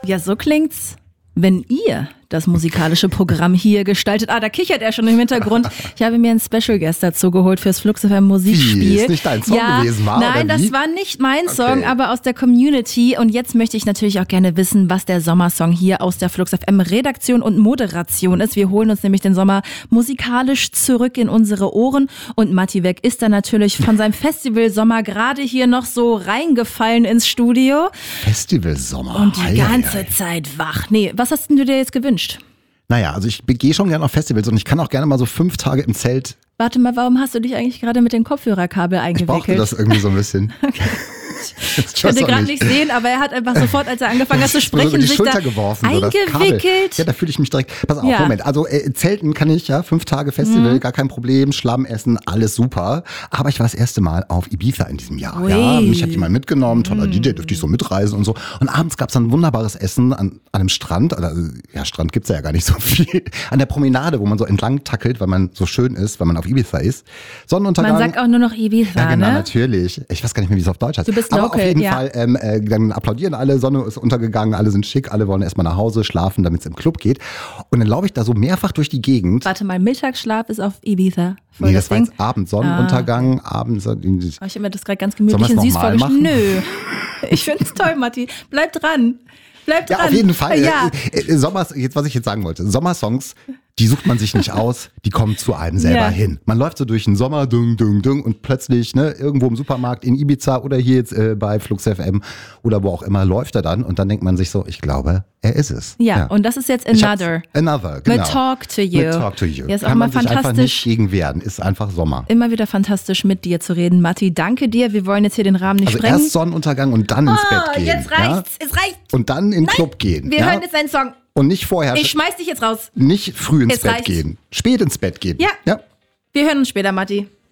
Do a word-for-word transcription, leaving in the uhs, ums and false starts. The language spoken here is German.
Ja, so klingt's, wenn ihr das musikalische Programm hier gestaltet. Ah, da kichert er schon im Hintergrund. Ich habe mir einen Special Guest dazu geholt fürs Flux F M Musikspiel. Wie, ist nicht dein Song ja, gewesen, war, Nein, oder wie? das war nicht mein Song, Okay. aber aus der Community. Und jetzt möchte ich natürlich auch gerne wissen, was der Sommersong hier aus der Flux F M Redaktion und Moderation ist. Wir holen uns nämlich den Sommer musikalisch zurück in unsere Ohren. Und Matti Weg ist da natürlich von seinem Festival Sommer gerade hier noch so reingefallen ins Studio. Festival Sommer. Und die Ei, ganze ei, ei. Zeit wach. Nee, was hast denn du dir jetzt gewünscht? Naja, also ich gehe schon gerne auf Festivals und ich kann auch gerne mal so fünf Tage im Zelt. Warte mal, warum hast du dich eigentlich gerade mit dem Kopfhörerkabel Ich eingewickelt? brauchte das irgendwie so ein bisschen. Okay. Ich Ich konnte gerade nicht sehen, aber er hat einfach sofort, als er angefangen hat zu sprechen, so die sich Schulter da geworfen, so das Kabel. eingewickelt. Ja, da fühle ich mich direkt. Pass auf, Ja. Moment. Also äh, Zelten kann ich, ja, fünf Tage Festival, Mhm. gar kein Problem, Schlamm essen, alles super. Aber ich war das erste Mal auf Ibiza in diesem Jahr. Ui. Ja, mich hat jemand mitgenommen, toller Mhm. D J, dürfte ich so mitreisen und so. Und abends gab es dann wunderbares Essen an, an einem Strand. Oder, ja, Strand gibt's ja gar nicht so viel. An der Promenade, wo man so entlang tackelt, weil man so schön ist, weil man auf Ibiza ist. Sonnenuntergang. Man sagt auch nur noch Ibiza, Ja, genau, ne? natürlich. Ich weiß gar nicht mehr, wie es auf Deutsch heißt. Du bist Aber local, auf jeden ja. Fall, ähm, äh, dann applaudieren alle, Sonne ist untergegangen, alle sind schick, alle wollen erstmal nach Hause schlafen, damit es im Club geht. Und dann laufe ich da so mehrfach durch die Gegend. Warte mal, Mittagsschlaf ist auf Ibiza. Voll Nee, das war Ding. jetzt Abend, Sonnenuntergang, Abends. Oh, ich habe mir das gerade ganz Sollen gemütlich wir's und süß noch mal vorgestellt. machen? Nö. Ich finde es toll, Matti. Bleib dran. Bleib dran. Ja, auf jeden Fall. Ja. Äh, äh, Sommers, jetzt, was ich jetzt sagen wollte. Sommersongs, die sucht man sich nicht aus, die kommen zu einem selber Ja. hin. Man läuft so durch den Sommer, dung, dung, dung, und plötzlich, ne, irgendwo im Supermarkt in Ibiza oder hier jetzt äh, bei Flux F M oder wo auch immer, läuft er dann und dann denkt man sich so, ich glaube, er ist es. Ja, und das ist jetzt Ich hab's- Another. Another, genau. Mit Talk to You. Mit Talk to You. Ja, ist auch Kann mal man sich einfach nicht fantastisch. gegen wehren. Ist einfach Sommer. Immer wieder fantastisch mit dir zu reden, Matti. Danke dir. Wir wollen jetzt hier den Rahmen nicht Also sprengen. erst Sonnenuntergang und dann ins oh, Bett gehen. jetzt reicht's. Es reicht. Ja? Und dann in den Club gehen. Wir ja? hören jetzt einen Song. Und nicht vorher, Ich schmeiß dich jetzt raus. nicht früh ins Es Bett reicht. gehen. Spät ins Bett gehen. Ja. ja. Wir hören uns später, Matti.